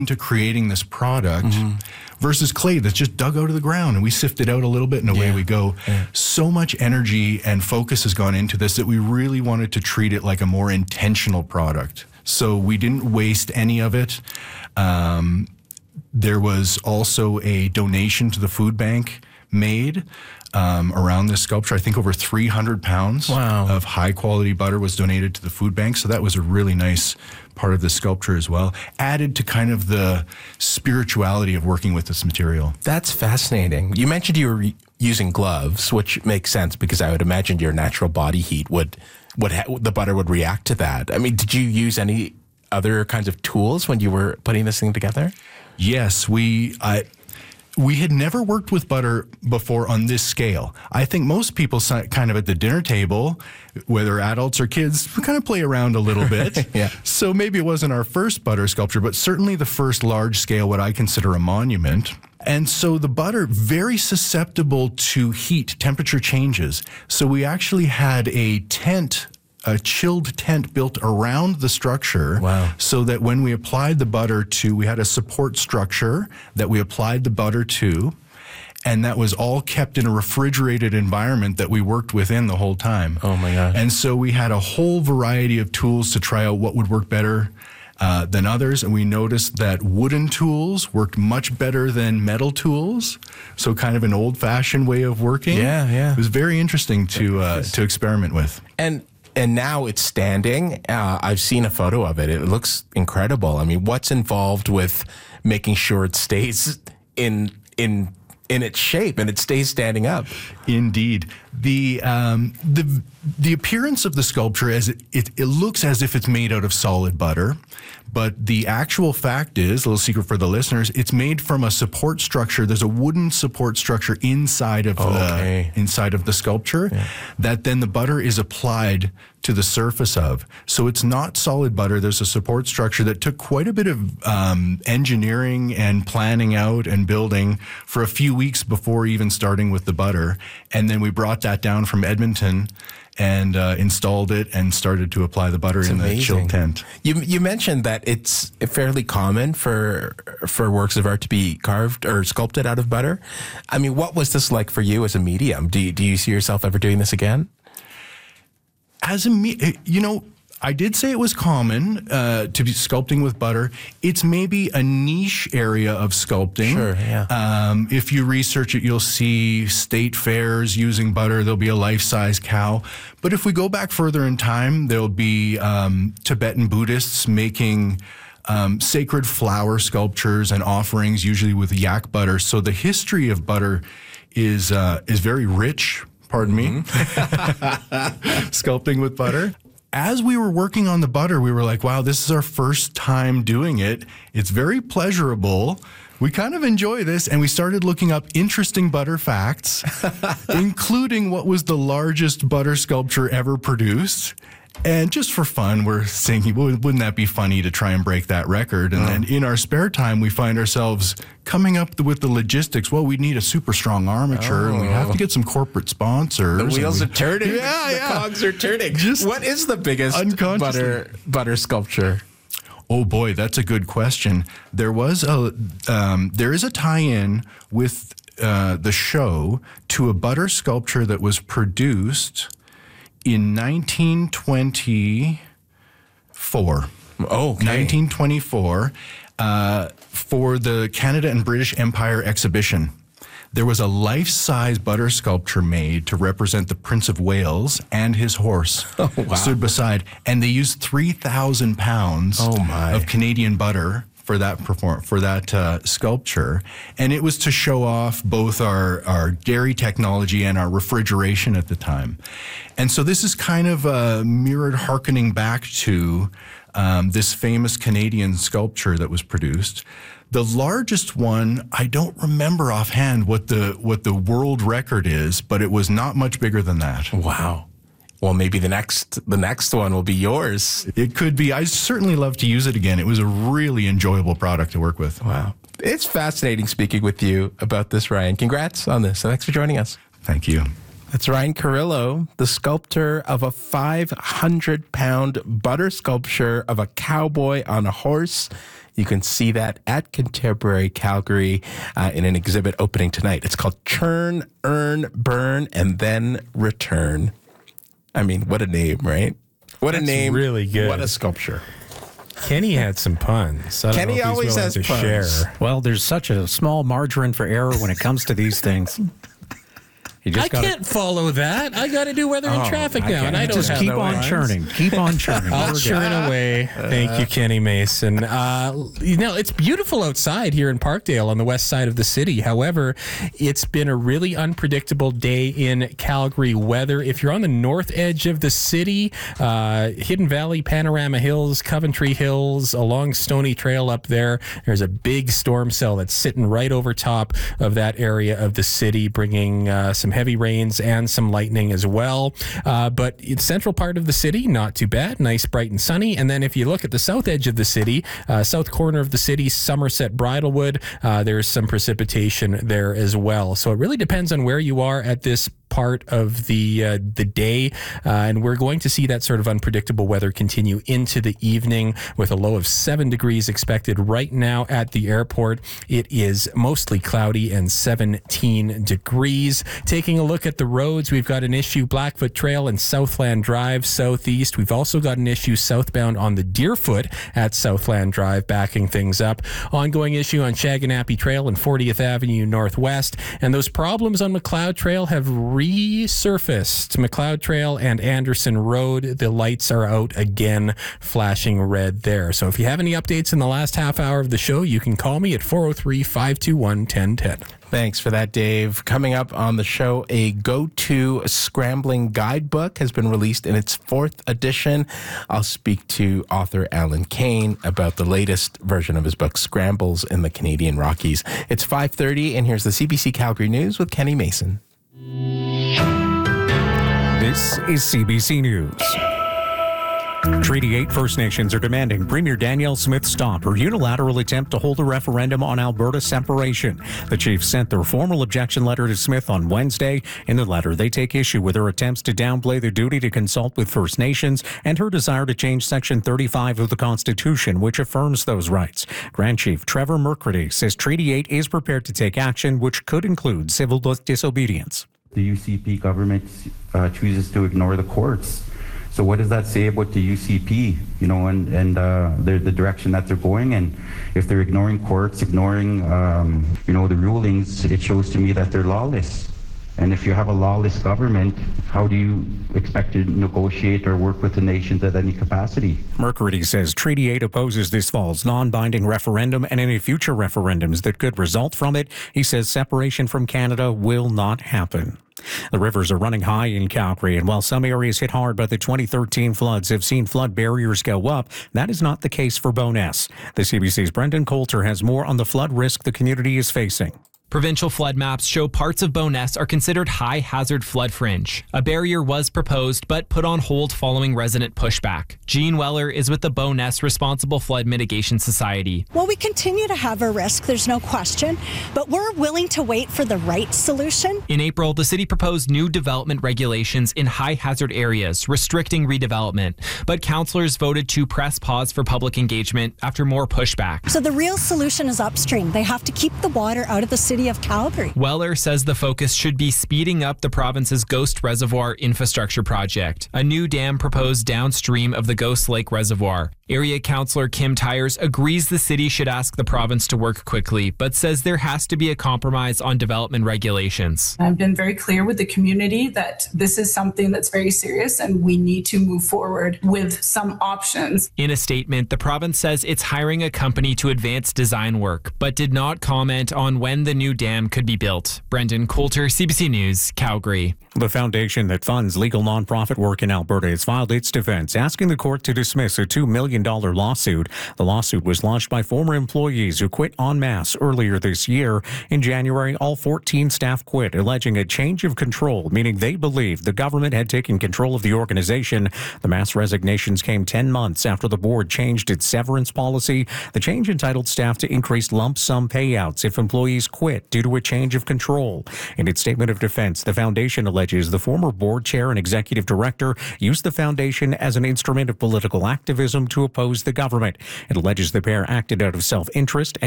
into creating this product versus clay that's just dug out of the ground and we sift it out a little bit and away we go. So much energy and focus has gone into this that we really wanted to treat it like a more intentional product. So we didn't waste any of it. There was also a donation to the food bank made around this sculpture. I think over 300 pounds of high quality butter was donated to the food bank. So that was a really nice part of the sculpture as well. Added to kind of the spirituality of working with this material. That's fascinating. You mentioned you were using gloves, which makes sense because I would imagine your natural body heat the butter would react to that. I mean, did you use any other kinds of tools when you were putting this thing together? Yes, we had never worked with butter before on this scale. I think most people kind of at the dinner table, whether adults or kids, kind of play around a little bit. So maybe it wasn't our first butter sculpture, but certainly the first large scale, what I consider a monument. And so the butter, very susceptible to heat, temperature changes. So we actually had a chilled tent built around the structure so that when we applied the butter we had a support structure that we applied the butter to, and that was all kept in a refrigerated environment that we worked within the whole time. Oh my gosh. And so we had a whole variety of tools to try out what would work better than others, and we noticed that wooden tools worked much better than metal tools, so kind of an old-fashioned way of working. It was very interesting to experiment with. And now it's standing. I've seen a photo of it. It looks incredible. I mean, what's involved with making sure it stays in its shape and it stays standing up? Indeed. The appearance of the sculpture, it looks as if it's made out of solid butter, but the actual fact is, a little secret for the listeners, it's made from a support structure. There's a wooden support structure inside of the sculpture that then the butter is applied to the surface of. So it's not solid butter. There's a support structure that took quite a bit of engineering and planning out and building for a few weeks before even starting with the butter. And then we brought that down from Edmonton and installed it and started to apply the butter in the chilled tent. You mentioned that it's fairly common for works of art to be carved or sculpted out of butter. I mean, what was this like for you as a medium? Do you see yourself ever doing this again? I did say it was common to be sculpting with butter. It's maybe a niche area of sculpting. Sure, yeah. If you research it, you'll see state fairs using butter. There'll be a life-size cow. But if we go back further in time, there'll be Tibetan Buddhists making sacred flower sculptures and offerings, usually with yak butter. So the history of butter is very rich. Pardon me. Sculpting with butter. As we were working on the butter, we were like, wow, this is our first time doing it. It's very pleasurable. We kind of enjoy this. And we started looking up interesting butter facts, including what was the largest butter sculpture ever produced. And just for fun, we're thinking, wouldn't that be funny to try and break that record? And then in our spare time, we find ourselves coming up with the logistics. Well, we'd need a super strong armature, and we'd have to get some corporate sponsors. The wheels are turning. The cogs are turning. What is the biggest butter sculpture? Oh boy, that's a good question. There is a tie-in with the show to a butter sculpture that was produced in 1924. Oh, okay. 1924, for the Canada and British Empire exhibition. There was a life-size butter sculpture made to represent the Prince of Wales and his horse stood beside. And they used 3,000 pounds of Canadian butter for that sculpture, and it was to show off both our dairy technology and our refrigeration at the time. And so this is kind of mirrored, hearkening back to this famous Canadian sculpture that was produced. The largest one, I don't remember offhand what the world record is, but it was not much bigger than that. Wow. Well, maybe the next one will be yours. It could be. I certainly love to use it again. It was a really enjoyable product to work with. Wow. It's fascinating speaking with you about this, Ryan. Congrats on this. Thanks for joining us. Thank you. That's Ryan Carrillo, the sculptor of a 500-pound butter sculpture of a cowboy on a horse You can see that at Contemporary Calgary in an exhibit opening tonight. It's called Churn, Earn, Burn, and Then Return. I mean, what a name, right? What a name. Really good. What a sculpture. Kenny had some puns. I don't know if he's always willing has to puns. share. Well, there's such a small margin for error when it comes to these things. You I can't follow that. I got to do weather and traffic now, and I don't just have keep no on lines. churning. Keep on churning. I'll churn away. Thank you, Kenny Mason. It's beautiful outside here in Parkdale on the west side of the city. However, it's been a really unpredictable day in Calgary weather. If you're on the north edge of the city, Hidden Valley, Panorama Hills, Coventry Hills, along Stony Trail up there, there's a big storm cell that's sitting right over top of that area of the city, bringing some heavy rains and some lightning as well. But it's central part of the city, not too bad. Nice, bright and sunny. And then if you look at the south edge of the city, south corner of the city, Somerset, Bridlewood, there's some precipitation there as well. So it really depends on where you are at this part of the day, and we're going to see that sort of unpredictable weather continue into the evening with a low of 7 degrees expected right now at the airport. It is mostly cloudy and 17 degrees. Taking a look at the roads, we've got an issue Blackfoot Trail and Southland Drive southeast. We've also got an issue southbound on the Deerfoot at Southland Drive, backing things up. Ongoing issue on Shaganappi Trail and 40th Avenue Northwest, and those problems on McLeod Trail have resurfaced. McLeod Trail and Anderson Road, the lights are out again, flashing red there. So if you have any updates in the last half hour of the show, you can call me at 403-521-1010. Thanks for that, Dave. Coming up on the show, a go-to scrambling guidebook has been released in its 4th edition. I'll speak to author Alan Kane about the latest version of his book, Scrambles in the Canadian Rockies. It's 5:30, and here's the CBC Calgary News with Kenny Mason. This is CBC News. Treaty 8 First Nations are demanding Premier Danielle Smith stop her unilateral attempt to hold a referendum on Alberta separation. The Chiefs sent their formal objection letter to Smith on Wednesday. In the letter, they take issue with her attempts to downplay the duty to consult with First Nations and her desire to change Section 35 of the Constitution, which affirms those rights. Grand Chief Trevor Mercredi says Treaty 8 is prepared to take action, which could include civil disobedience. The UCP government chooses to ignore the courts. So what does that say about the UCP, and the direction that they're going? And if they're ignoring courts, ignoring, the rulings, it shows to me that they're lawless. And if you have a lawless government, how do you expect to negotiate or work with the nations at any capacity? Mercredi says Treaty 8 opposes this fall's non-binding referendum and any future referendums that could result from it. He says separation from Canada will not happen. The rivers are running high in Calgary, and while some areas hit hard by the 2013 floods have seen flood barriers go up, that is not the case for Bowness. The CBC's Brendan Coulter has more on the flood risk the community is facing. Provincial flood maps show parts of Bowness are considered high-hazard flood fringe. A barrier was proposed but put on hold following resident pushback. Jean Weller is with the Bowness Responsible Flood Mitigation Society. Well, we continue to have a risk, there's no question, but we're willing to wait for the right solution. In April, the city proposed new development regulations in high-hazard areas, restricting redevelopment. But councillors voted to press pause for public engagement after more pushback. So the real solution is upstream. They have to keep the water out of the city of Calgary. Weller says the focus should be speeding up the province's Ghost Reservoir infrastructure project, a new dam proposed downstream of the Ghost Lake Reservoir. Area Councillor Kim Tyers agrees the city should ask the province to work quickly, but says there has to be a compromise on development regulations. I've been very clear with the community that this is something that's very serious and we need to move forward with some options. In a statement, the province says it's hiring a company to advance design work, but did not comment on when the new dam could be built. Brendan Coulter, CBC News, Calgary. The foundation that funds legal nonprofit work in Alberta has filed its defense, asking the court to dismiss a $2 million lawsuit. The lawsuit was launched by former employees who quit en masse earlier this year. In January, all 14 staff quit, alleging a change of control, meaning they believed the government had taken control of the organization. The mass resignations came 10 months after the board changed its severance policy. The change entitled staff to increased lump sum payouts if employees quit due to a change of control. In its statement of defense, the foundation alleged alleges the former board chair and executive director used the foundation as an instrument of political activism to oppose the government. It alleges the pair acted out of self-interest and